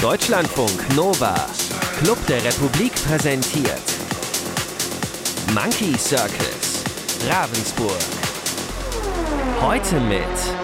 Deutschlandfunk Nova Club der Republik präsentiert Monkey Circus Ravensburg. Heute mit